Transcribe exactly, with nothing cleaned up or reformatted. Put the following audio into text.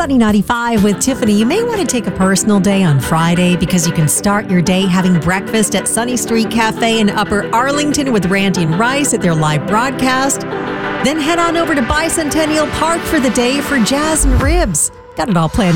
Sunny ninety-five with Tiffany. You may want to take a personal day on Friday because you can start your day having breakfast at Sunny Street Cafe in Upper Arlington with Randy and Rice at their live broadcast. Then head on over to Bicentennial Park for the day for Jazz and Ribs. Got it all planned